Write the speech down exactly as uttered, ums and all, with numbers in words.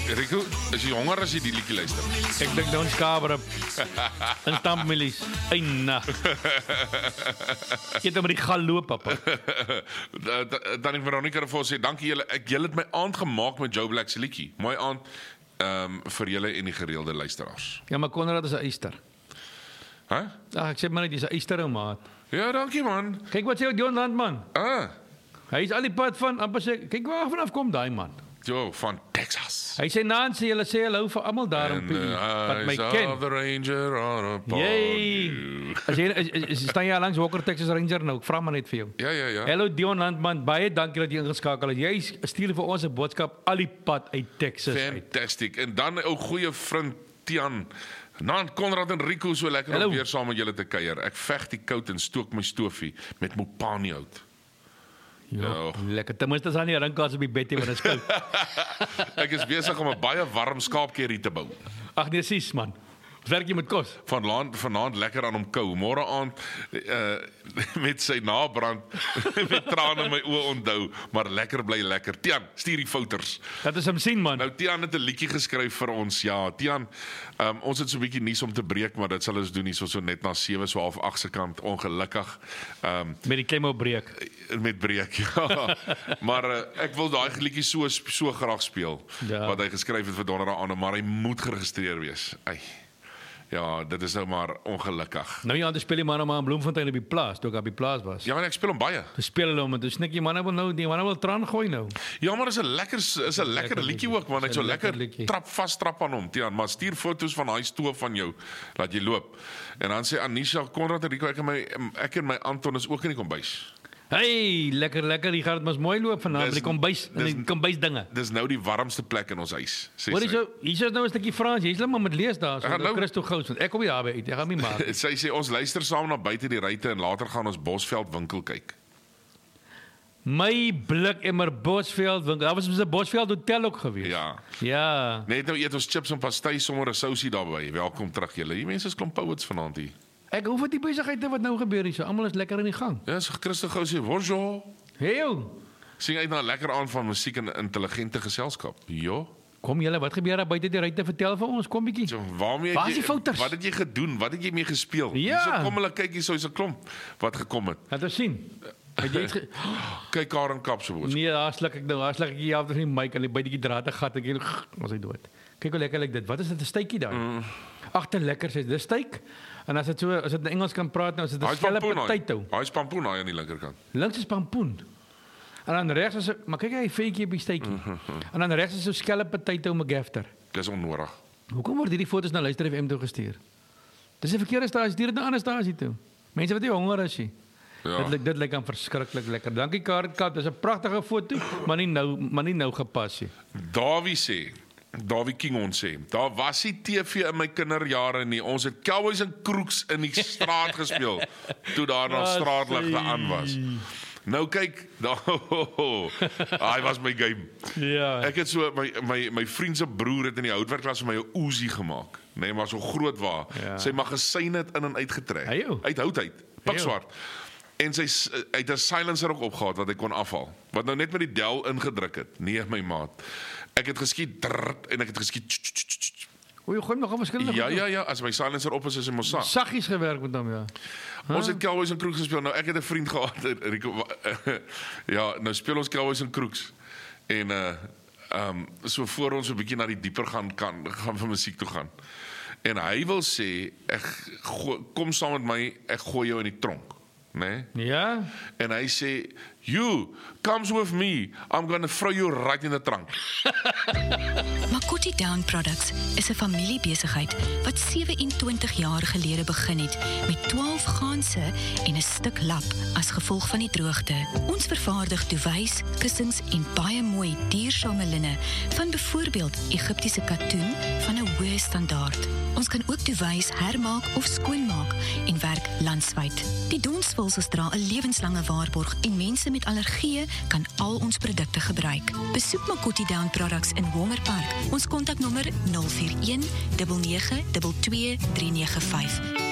Rico, is jy honger as jy die liedjie luister? Ek dink nou ons kaber in stampmelies. Eina. Ek het hom met die gal loop, papa. Dan ek Veronica vir ons sê, dankie julle. Ek julle het my aand gemaak met Joe Black se liedjie. Mooi aand um, vir julle en die gereelde luisteraars. Ja, maar Konrad is 'n eister. Hæ? Huh? Ag, ek sê maar net dis 'n eister ou maat. Ja, dankie man. Kyk wat sê Dion Landman. Ah. Hy is al die pad van amper sê, kyk waar vanaf kom daai man. Jo, van Texas. Hy sê Nancy, julle sê hallo vir almal daar in P E wat my ken. The Ranger on a Jee. As jy is, is, staan jy langs Walker Texas Ranger nou, ek vra maar net vir jou. Ja, ja, ja. Hallo Dion Landman, baie dankie dat jy ingeskakel het. Jy stuur vir ons 'n boodskap al die pad uit Texas uit. Fantastic. En dan ou goeie vriend Tian. Naan Konrad en Rico, so lekker om weer saam met julle te kuier. Ek veg die koud en stook my stofie met Mopani hout. Ja, oh. Lekker. Ten minste is daar nie rinkas op die bed nie, want dit is koud. Ek is besig om 'n baie warm skaapkerrie te bou. Ag nee, sis man. Werk jy met kos? Vanavond, vanavond lekker aan hom kou. Môre aand uh, met sy nabrand met trane in my oë onthou, maar lekker bly lekker. Tian, stuur die fouters. Dat is hom sien man. Nou Tian het 'n liedjie geskryf vir ons. Ja, Tian, um, ons het so 'n bietjie nuus om te breek, maar dit sal ons doen nie so so net na sewe so half agt se kant ongelukkig. Um, met die klem op breek. Met breek, ja. Maar uh, ek wil daai liedjie so so graag speel ja. Wat hy geskryf het vir Donderdag aan, maar hy moet geregistreer wees. Ai. Ja, dit is nou maar ongelukkig. Nou ja, dan speel jy maar nou maar in Bloemfontein op die plaas, toe ek op die plaas was. Ja, maar ek speel hom baie. Jy speel hulle om en toe snik jy manne wil nou, die manne wil traan gooi nou. Ja, maar is 'n lekker is 'n lekker liedjie ook, man. Hy't so lekker, lekker trap vas trap aan hom, Tian, maar stuur foto's van daai stoof van jou laat jy loop. En dan sê Anisha, Konrad en Rico, ek en my ek en my Anton is ook in die kombuis. Hey, lekker lekker, die gaan dit mos mooi loop vanaand, die kombuis, die kombuis dinge. Dis nou die warmste plek in ons huis. Hoor jy so, hier is nou 'n stukkie Frans, jy's net maar met lees daar, so nou Christo Gous, want ek kom hier daarby uit, ek gaan nie maak. Sy sê ons luister saam na buite die ruitte en later gaan ons Bosveld winkel kyk. My blik emmer Bosveld winkel. Daar was ons 'n Bosveld hotel ook gewees. Ja. Ja. Net nou eet ons chips en pastai sommer 'n sousie daarbey. Welkom terug julle. Die mense is klomp poets vanaand hier. Ek hoef dit die besigheid wat nou gebeur hier, so almal is lekker in die gang. Ja, so Christo Gous sê, "Bonjour." Hey. Sien uit na 'n lekker aand van musiek en intelligente geselskap. Ja. Kom julle, wat gebeur daar buite die ruitte? Vertel vir ons, kom bietjie. So, waarmee het jy Wat het jy gedoen? Wat het jy mee gespeel? Ja. Hierso kom hulle kyk hier, so is 'n klomp wat gekom het. Het ons sien. Het jy ge... kyk Karen Kap se woord. Nee, daar sluk ek nou, daar sluk ek hier af in die mic en die bytjie draad gat ek hier ons hy dood. Kyk hoe lekker lyk dit. Wat is dit 'n steekie daai? Mm. Agter lekker sê dis steak. En as dit so as dit in Engels kan praat nou, as dit 'n skelle potato. Hy is pampoen aan die linkerkant. Links is pampoen. En dan regs is maar kyk hy feetjie op die steekie. Mm -hmm. En dan regs is so skelle potato met gafter. Dis onnodig. Hoekom word hierdie foto's na Luister F M toe gestuur? Dis 'n verkeerde stasie, stuur dit na 'n ander stasie toe. Mense wat nie honger is nie. Ja. Dit lyk dit lyk aan verskriklik lekker. Dankie Karen Kat, dis 'n pragtige foto, maar nie nou maar nie nou gepas nie. Dawie sê Dawie King ons sê, daar was nie T V in my kinderjare nie. Ons het Cowboys en Crooks in die straat gespeel toe daar nog straatligte aan was. Nou kyk, daai was my game. Ja. Ek het so my my my vriend se broer het in die houtwerkklas vir my 'n Uzi gemaak. Nee, maar so groot waar. Ja. Sy magasyne het in en uitgetrek. Heyo. Uit hout uit. Pikswart. En sy het 'n silencer ook opgehad wat hy kon afhaal. Wat nou net met die del ingedruk het. Nee, my maat. Ek het geskiet drrrt, en ek het geskiet. O, jy gooi nog 'n verskillende. Ja, ja, ja, as my silencer op is, is hy mos sag. Saggies gewerk met hom, ja. Huh? Ons het Cowboys en Crooks gespeel. Nou ek het 'n vriend gehad, Rico. Ja, nou speel ons Cowboys en Crooks. En uh um so voor ons 'n bietjie na die dieper gaan kan gaan vir musiek toe gaan. En hy wil sê ek gooi, kom saam met my, ek gooi jou in die tronk, né? Nee? Ja. En hy sê, "You comes with me. I'm going to throw you right in the trunk." Makoti Down Products is 'n familiebesigheid wat sewe-en-twintig jaar gelede begin het met twaalf ganse en 'n stuk lap as gevolg van die droogte. Ons vervaardig duwys, kussings en baie mooi duursame linne van byvoorbeeld Egiptiese katoen van 'n hoë standaard. Ons kan ook duwys hermaak of skoonmaak en werk landwyd. Die donsvulsels dra 'n lewenslange waarborg en mense met allergieë kan al ons produkte gebruik. Besoek Makoti Down Products in Walmer Park. Ons kontaknommer nul vier een nege nege twee twee drie nege vyf.